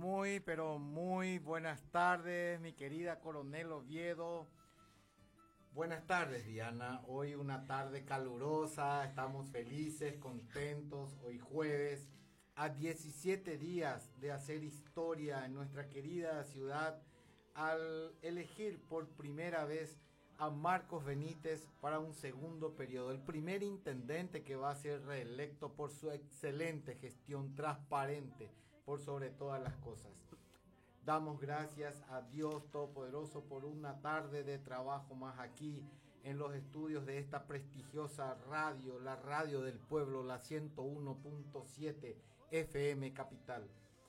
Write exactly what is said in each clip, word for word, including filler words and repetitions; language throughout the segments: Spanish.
Muy, pero muy buenas tardes, mi querida Coronel Oviedo. Buenas tardes, Diana. Hoy una tarde calurosa, estamos felices, contentos. Hoy jueves, a diecisiete días de hacer historia en nuestra querida ciudad, al elegir por primera vez a Marcos Benítez para un segundo periodo. El primer intendente que va a ser reelecto por su excelente gestión transparente, por sobre todas las cosas. Damos gracias a Dios Todopoderoso por una tarde de trabajo más aquí en los estudios de esta prestigiosa radio, la radio del pueblo, la ciento uno punto siete F M Capital.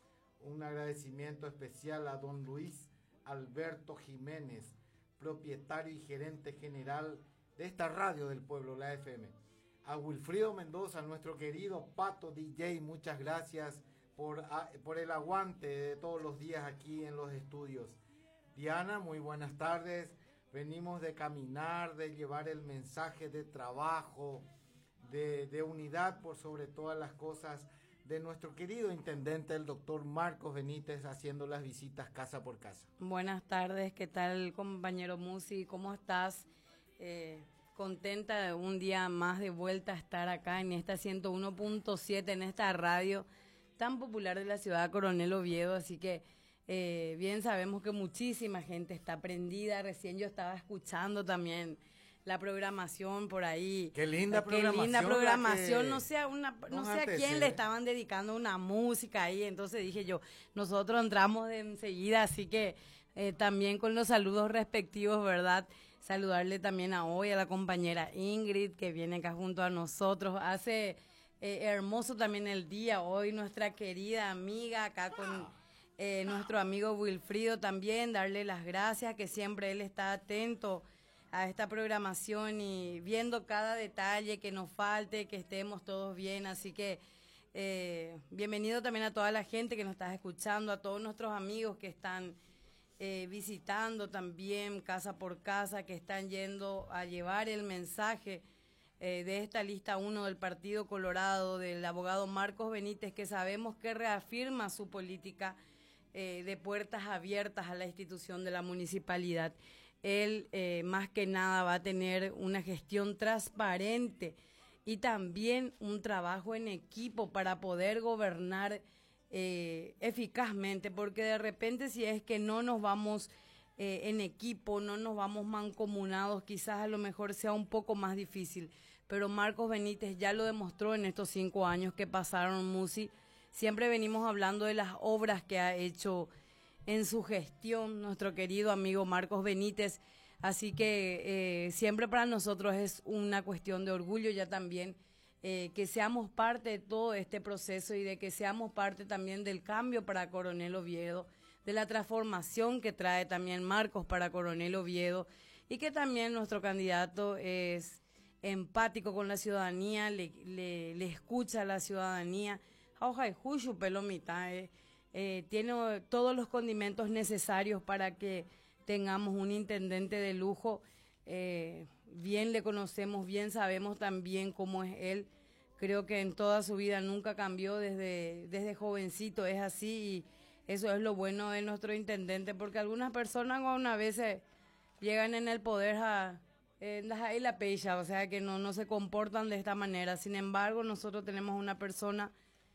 Un agradecimiento especial a don Luis Alberto Jiménez, propietario y gerente general de esta radio del pueblo, la F M. A Wilfrido Mendoza, nuestro querido Pato D J, muchas gracias por, a, por el aguante de todos los días aquí en los estudios. Diana, muy buenas tardes. Venimos de caminar, de llevar el mensaje de trabajo, de, de unidad por sobre todas las cosas, de nuestro querido intendente, el doctor Marcos Benítez, haciendo las visitas casa por casa. Buenas tardes, ¿qué tal, compañero Musi? ¿Cómo estás? Eh, contenta de un día más de vuelta a estar acá en esta ciento uno punto siete, en esta radio tan popular de la ciudad de Coronel Oviedo, así que eh, bien sabemos que muchísima gente está prendida. Recién yo estaba escuchando también la programación por ahí. Qué linda programación. Qué linda programación. No sé a, una, no sé a quién le estaban dedicando una música ahí. Entonces dije yo, nosotros entramos de enseguida, así que eh, también con los saludos respectivos, ¿verdad? Saludarle también a hoy a la compañera Ingrid, que viene acá junto a nosotros. Hace eh, hermoso también el día hoy, nuestra querida amiga acá con eh, nuestro amigo Wilfrido también. Darle las gracias, que siempre él está atento a esta programación y viendo cada detalle, que nos falte, que estemos todos bien. Así que eh, bienvenido también a toda la gente que nos está escuchando, a todos nuestros amigos que están eh, visitando también casa por casa, que están yendo a llevar el mensaje eh, de esta lista uno del Partido Colorado, del abogado Marcos Benítez, que sabemos que reafirma su política eh, de puertas abiertas a la institución de la municipalidad. Él eh, más que nada va a tener una gestión transparente y también un trabajo en equipo para poder gobernar eh, eficazmente, porque de repente si es que no nos vamos eh, en equipo, no nos vamos mancomunados, quizás a lo mejor sea un poco más difícil, pero Marcos Benítez ya lo demostró en estos cinco años que pasaron, Musi. Siempre venimos hablando de las obras que ha hecho en su gestión nuestro querido amigo Marcos Benítez, así que eh, siempre para nosotros es una cuestión de orgullo ya también eh, que seamos parte de todo este proceso y de que seamos parte también del cambio para Coronel Oviedo, de la transformación que trae también Marcos para Coronel Oviedo, y que también nuestro candidato es empático con la ciudadanía, le, le, le escucha a la ciudadanía. Hoja y juju, pelo mitad, eh. Eh, tiene todos los condimentos necesarios para que tengamos un intendente de lujo. Eh, bien le conocemos, bien sabemos también cómo es él. Creo que en toda su vida nunca cambió, desde, desde jovencito es así, y eso es lo bueno de nuestro intendente, porque algunas personas una vez llegan en el poder a eh, ahí la pecha, o sea que no, no se comportan de esta manera. Sin embargo, nosotros tenemos una persona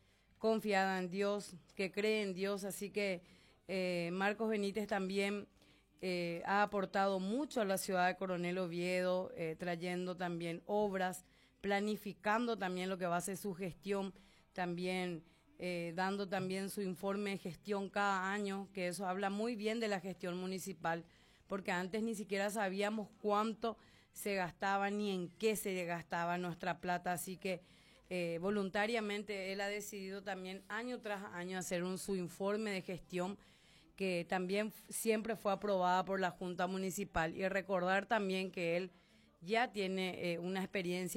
confiada en Dios, que cree en Dios, así que eh, Marcos Benítez también eh, ha aportado mucho a la ciudad de Coronel Oviedo, eh, trayendo también obras, planificando también lo que va a ser su gestión, también eh, dando también su informe de gestión cada año, que eso habla muy bien de la gestión municipal, porque antes ni siquiera sabíamos cuánto se gastaba ni en qué se gastaba nuestra plata, así que Eh, voluntariamente él ha decidido también año tras año hacer un, su informe de gestión, que también siempre fue aprobada por la Junta Municipal, y recordar también que él ya tiene eh, una experiencia